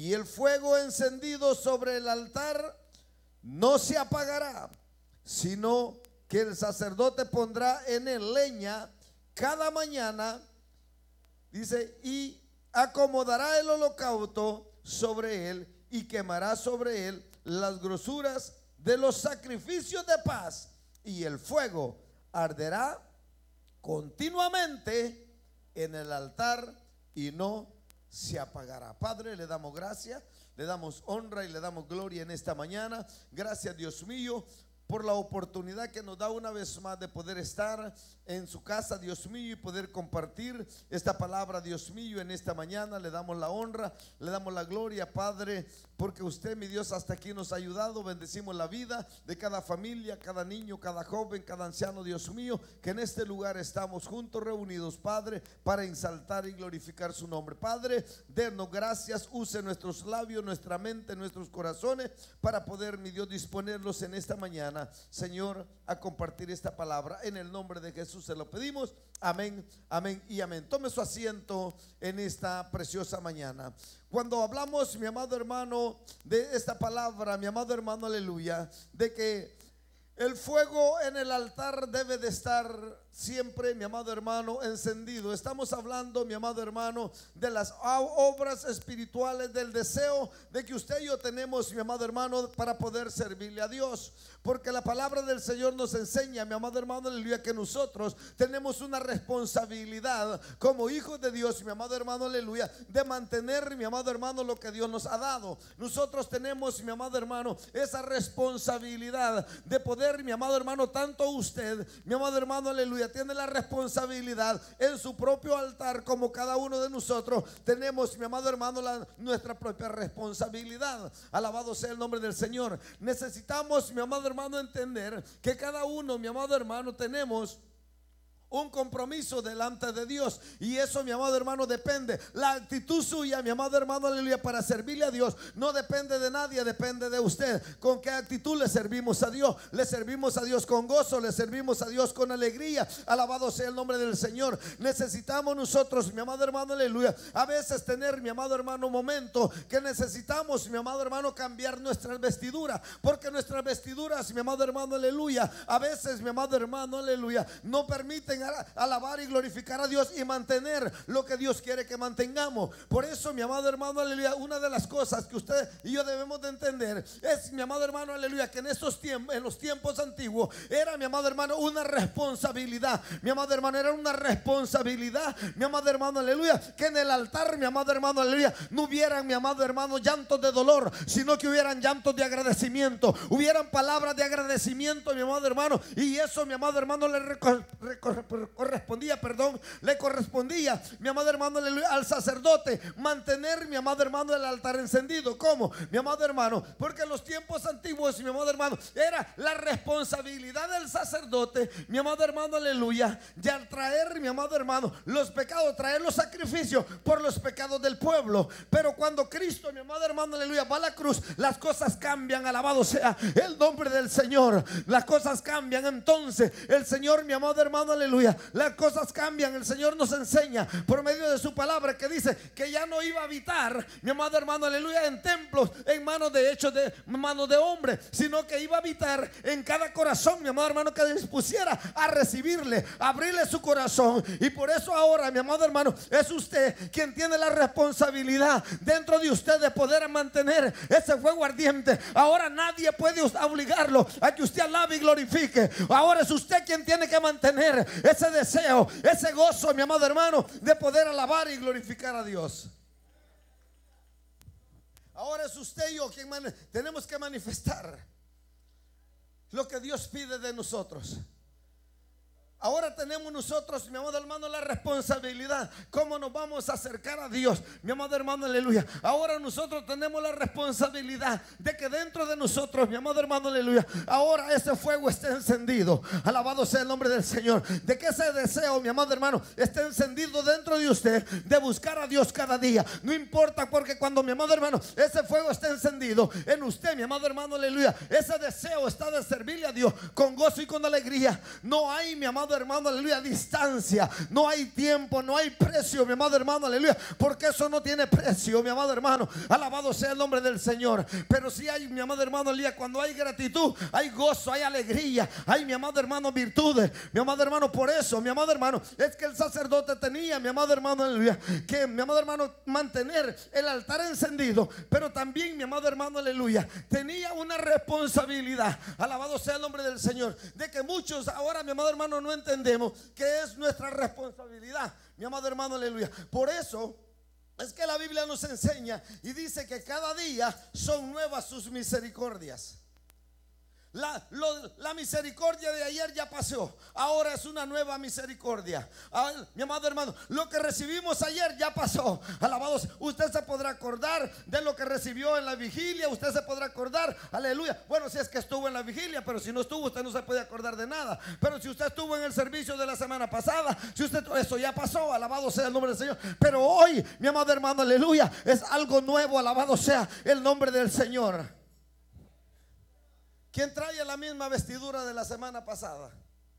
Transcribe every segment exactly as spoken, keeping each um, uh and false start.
y el fuego encendido sobre el altar no se apagará, sino que el sacerdote pondrá en él leña cada mañana, dice, y acomodará el holocausto sobre él y quemará sobre él las grosuras de los sacrificios de paz, y el fuego arderá continuamente en el altar y no se apagará. Padre, le damos gracias, le damos honra y le damos gloria en esta mañana. Gracias, Dios mío, por la oportunidad que nos da una vez más de poder estar en su casa, Dios mío, y poder compartir esta palabra, Dios mío, en esta mañana. Le damos la honra, le damos la gloria, Padre, porque usted, mi Dios, hasta aquí nos ha ayudado. Bendecimos la vida de cada familia, cada niño, cada joven, cada anciano, Dios mío, que en este lugar estamos juntos, reunidos, Padre, para exaltar y glorificar su nombre. Padre, denos gracias, use nuestros labios, nuestra mente, nuestros corazones, para poder, mi Dios, disponerlos en esta mañana, Señor, a compartir esta palabra. En el nombre de Jesús se lo pedimos. Amén, amén y amén. Tome su asiento en esta preciosa mañana. Cuando hablamos, mi amado hermano, de esta palabra, mi amado hermano, aleluya, de que el fuego en el altar debe de estar siempre, mi amado hermano, encendido. Estamos hablando, mi amado hermano, de las obras espirituales, del deseo de que usted y yo tenemos, mi amado hermano, para poder servirle a Dios. Porque la palabra del Señor nos enseña, mi amado hermano, aleluya, que nosotros tenemos una responsabilidad como hijos de Dios, mi amado hermano, aleluya, de mantener, mi amado hermano, lo que Dios nos ha dado. Nosotros tenemos, mi amado hermano, esa responsabilidad de poder, mi amado hermano, tanto usted, mi amado hermano, aleluya, tiene la responsabilidad en su propio altar, como cada uno de nosotros tenemos, mi amado hermano, la, nuestra propia responsabilidad. Alabado sea el nombre del Señor. Necesitamos, mi amado hermano, entender que cada uno, mi amado hermano, tenemos un compromiso delante de Dios, y eso, mi amado hermano, depende. La actitud suya, mi amado hermano, aleluya, para servirle a Dios no depende de nadie, depende de usted. ¿Con qué actitud le servimos a Dios? Le servimos a Dios con gozo, le servimos a Dios con alegría. Alabado sea el nombre del Señor. Necesitamos nosotros, mi amado hermano, aleluya, a veces tener, mi amado hermano, un momento que necesitamos, mi amado hermano, cambiar nuestras vestiduras, porque nuestras vestiduras, mi amado hermano, aleluya, a veces, mi amado hermano, aleluya, no permiten alabar y glorificar a Dios y mantener lo que Dios quiere que mantengamos. Por eso, mi amado hermano, aleluya, una de las cosas que usted y yo debemos de entender es, mi amado hermano, aleluya, que en estos tiempos, en los tiempos antiguos, era, mi amado hermano, una responsabilidad. Mi amado hermano, era una responsabilidad, mi amado hermano, aleluya, que en el altar, mi amado hermano, aleluya, no hubieran, mi amado hermano, llantos de dolor, sino que hubieran llantos de agradecimiento, hubieran palabras de agradecimiento, mi amado hermano. Y eso, mi amado hermano, le recor, recor, correspondía, perdón, le correspondía, mi amado hermano, aleluya, al sacerdote mantener, mi amado hermano, el altar encendido. ¿Cómo? Mi amado hermano, porque en los tiempos antiguos, mi amado hermano, era la responsabilidad del sacerdote, mi amado hermano, aleluya, de al traer, mi amado hermano, los pecados, traer los sacrificios por los pecados del pueblo. Pero cuando Cristo, mi amado hermano, aleluya, va a la cruz, las cosas cambian. Alabado sea el nombre del Señor. Las cosas cambian. Entonces el Señor, mi amado hermano, aleluya, las cosas cambian. El Señor nos enseña por medio de su palabra que dice que ya no iba a habitar, mi amado hermano, aleluya, en templos, en manos de hechos de manos de hombre, sino que iba a habitar en cada corazón, mi amado hermano, que dispusiera a recibirle, a abrirle su corazón. Y por eso ahora, mi amado hermano, es usted quien tiene la responsabilidad dentro de usted de poder mantener ese fuego ardiente. Ahora nadie puede obligarlo a que usted alabe y glorifique. Ahora es usted quien tiene que mantener ese deseo, ese gozo, mi amado hermano, de poder alabar y glorificar a Dios. Ahora es usted y yo quien man- tenemos que manifestar lo que Dios pide de nosotros. Ahora tenemos nosotros, mi amado hermano, la responsabilidad. ¿Cómo nos vamos a acercar a Dios? Mi amado hermano, aleluya. Ahora nosotros tenemos la responsabilidad de que dentro de nosotros, mi amado hermano, aleluya, ahora ese fuego esté encendido. Alabado sea el nombre del Señor. De que ese deseo, mi amado hermano, esté encendido dentro de usted, de buscar a Dios cada día. No importa, porque cuando, mi amado hermano, ese fuego esté encendido en usted, mi amado hermano, aleluya, ese deseo está de servirle a Dios con gozo y con alegría. No hay, mi amado amado hermano, aleluya, distancia, no hay tiempo, no hay precio, mi amado hermano, aleluya, porque eso no tiene precio, mi amado hermano. Alabado sea el nombre del Señor. Pero si hay, mi amado hermano, aleluya, cuando hay gratitud, hay gozo, hay alegría, hay, mi amado hermano, virtudes, mi amado hermano. Por eso, mi amado hermano, es que el sacerdote tenía, mi amado hermano, aleluya, que, mi amado hermano, mantener el altar encendido, pero también, mi amado hermano, aleluya, tenía una responsabilidad. Alabado sea el nombre del Señor, de que muchos ahora, mi amado hermano, no entendemos que es nuestra responsabilidad, mi amado hermano, aleluya. Por eso es que la Biblia nos enseña y dice que cada día son nuevas sus misericordias. La, lo, la misericordia de ayer ya pasó, ahora es una nueva misericordia. Ah, mi amado hermano, lo que recibimos ayer ya pasó. Alabados, usted se podrá acordar de lo que recibió en la vigilia, usted se podrá acordar, aleluya. Bueno, si es que estuvo en la vigilia, pero si no estuvo, usted no se puede acordar de nada. Pero si usted estuvo en el servicio de la semana pasada, si usted, eso ya pasó, alabado sea el nombre del Señor. Pero hoy, mi amado hermano, aleluya, es algo nuevo, alabado sea el nombre del Señor. ¿Quién trae la misma vestidura de la semana pasada?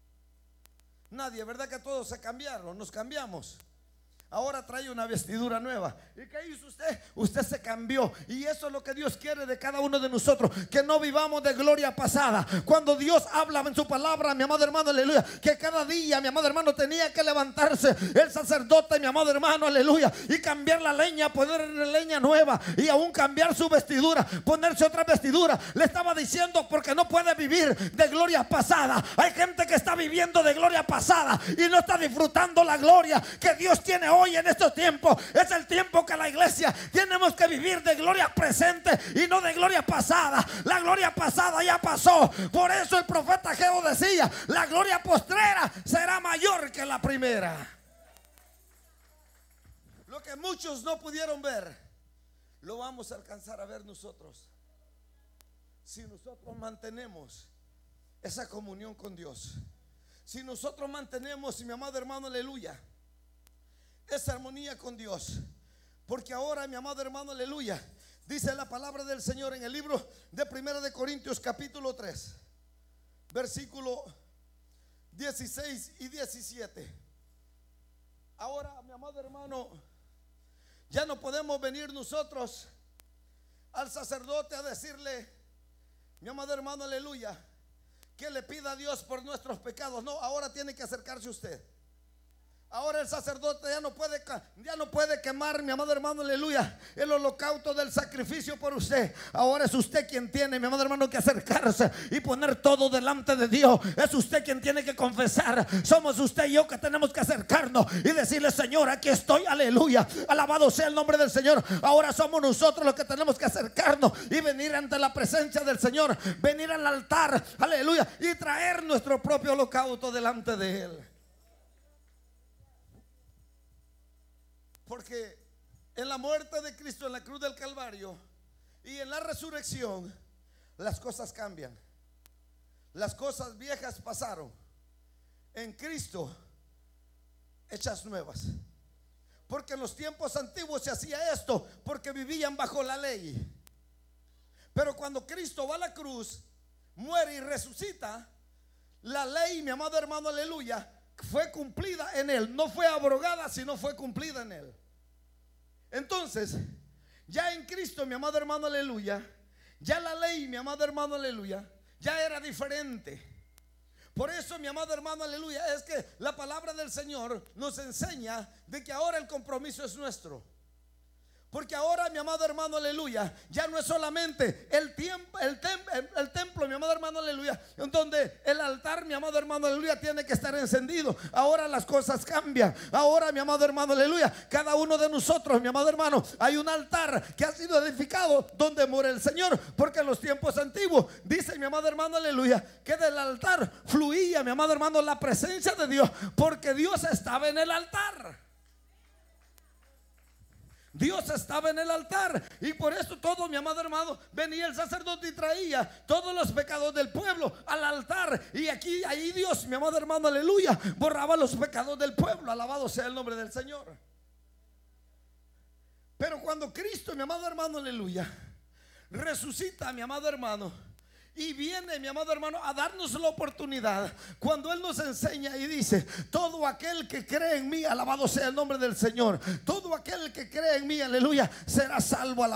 Nadie, ¿verdad que todos se cambiaron? Nos cambiamos. Ahora trae una vestidura nueva. ¿Y qué hizo usted? Usted se cambió. Y eso es lo que Dios quiere de cada uno de nosotros, que no vivamos de gloria pasada. Cuando Dios habla en su palabra, mi amado hermano, aleluya, que cada día, mi amado hermano, tenía que levantarse el sacerdote, mi amado hermano, aleluya, y cambiar la leña, poner leña nueva, y aún cambiar su vestidura, ponerse otra vestidura. Le estaba diciendo porque no puede vivir de gloria pasada. Hay gente que está viviendo de gloria pasada y no está disfrutando la gloria que Dios tiene hoy. Hoy en estos tiempos es el tiempo que la iglesia tenemos que vivir de gloria presente y no de gloria pasada. La gloria pasada ya pasó. Por eso el profeta Ageo decía: la gloria postrera será mayor que la primera. Lo que muchos no pudieron ver, lo vamos a alcanzar a ver nosotros, si nosotros mantenemos esa comunión con Dios. Si nosotros mantenemos, mi amado hermano, aleluya, esa armonía con Dios. Porque ahora, mi amado hermano, aleluya, dice la palabra del Señor en el libro de Primera de Corintios capítulo tres, versículo dieciséis y diecisiete. Ahora, mi amado hermano, ya no podemos venir nosotros al sacerdote a decirle, mi amado hermano, aleluya, que le pida a Dios por nuestros pecados. No, ahora tiene que acercarse usted. Ahora el sacerdote ya no puede, ya no puede quemar, mi amado hermano, aleluya, el holocausto del sacrificio por usted. Ahora es usted quien tiene, mi amado hermano, que acercarse y poner todo delante de Dios. Es usted quien tiene que confesar. Somos usted y yo que tenemos que acercarnos y decirle: Señor, aquí estoy, aleluya, alabado sea el nombre del Señor. Ahora somos nosotros los que tenemos que acercarnos y venir ante la presencia del Señor, venir al altar, aleluya, y traer nuestro propio holocausto delante de Él. Porque en la muerte de Cristo en la cruz del Calvario y en la resurrección, las cosas cambian. Las cosas viejas pasaron. En Cristo, hechas nuevas. Porque en los tiempos antiguos se hacía esto, porque vivían bajo la ley. Pero cuando Cristo va a la cruz, muere y resucita, la ley, mi amado hermano, aleluya, fue cumplida en Él. No fue abrogada, sino fue cumplida en Él. Entonces, ya en Cristo, mi amado hermano, aleluya, ya la ley, mi amado hermano, aleluya, ya era diferente. Por eso, mi amado hermano, aleluya, es que la palabra del Señor nos enseña de que ahora el compromiso es nuestro. Porque ahora, mi amado hermano, aleluya, ya no es solamente el, tiempo, el, tem, el, el templo, mi amado hermano, aleluya, donde el altar, mi amado hermano, aleluya, tiene que estar encendido. Ahora las cosas cambian. Ahora, mi amado hermano, aleluya, cada uno de nosotros, mi amado hermano, hay un altar que ha sido edificado donde muere el Señor. Porque en los tiempos antiguos, dice mi amado hermano, aleluya, que del altar fluía, mi amado hermano, la presencia de Dios, porque Dios estaba en el altar. Dios estaba en el altar. Y por eso todo, mi amado hermano, venía el sacerdote y traía todos los pecados del pueblo al altar. Y aquí, ahí Dios, mi amado hermano, aleluya, borraba los pecados del pueblo. Alabado sea el nombre del Señor. Pero cuando Cristo, mi amado hermano, aleluya, resucita, mi amado hermano, Y viene, mi amado hermano, a darnos la oportunidad cuando Él nos enseña y dice: todo aquel que cree en mí, alabado sea el nombre del Señor, todo aquel que cree en mí, aleluya, será salvo. Alabado